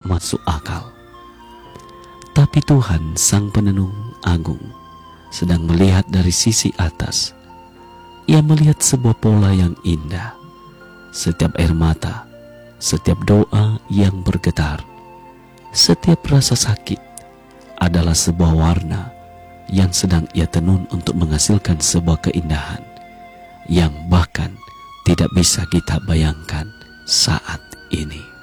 masuk akal. Tapi Tuhan Sang Penenung Agung sedang melihat dari sisi atas. Ia melihat sebuah pola yang indah. Setiap air mata, setiap doa yang bergetar, setiap rasa sakit adalah sebuah warna yang sedang ia tenun untuk menghasilkan sebuah keindahan yang bahkan tidak bisa kita bayangkan saat ini.